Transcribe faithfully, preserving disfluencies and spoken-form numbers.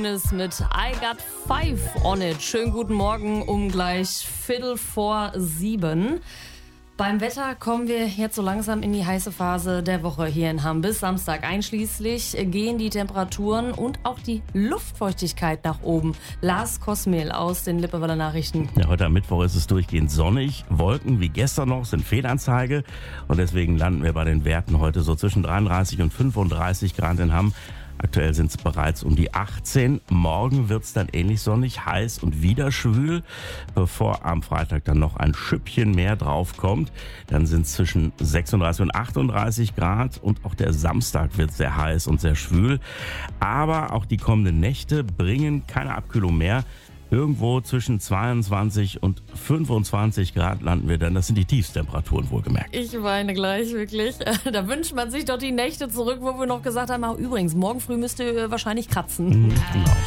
Eunice mit I Got Five on It. Schönen guten Morgen um gleich Viertel vor sieben. Beim Wetter kommen wir jetzt so langsam in die heiße Phase der Woche hier in Hamm. Bis Samstag einschließlich gehen die Temperaturen und auch die Luftfeuchtigkeit nach oben. Lars Kosmehl aus den Lippewaller Nachrichten. Ja, heute am Mittwoch ist es durchgehend sonnig. Wolken wie gestern noch sind Fehlanzeige. Und deswegen landen wir bei den Werten heute so zwischen dreiunddreißig und fünfunddreißig Grad in Hamm. Aktuell sind es bereits um die achtzehn. Morgen wird es dann ähnlich sonnig, heiß und wieder schwül, bevor am Freitag dann noch ein Schüppchen mehr drauf kommt. Dann sind es zwischen sechsunddreißig und achtunddreißig Grad und auch der Samstag wird sehr heiß und sehr schwül. Aber auch die kommenden Nächte bringen keine Abkühlung mehr. Irgendwo zwischen zweiundzwanzig und fünfundzwanzig Grad landen wir dann. Das sind die Tiefstemperaturen wohlgemerkt. Ich weine gleich, wirklich. Da wünscht man sich doch die Nächte zurück, wo wir noch gesagt haben, ach, übrigens, morgen früh müsst ihr wahrscheinlich kratzen. Mhm, genau.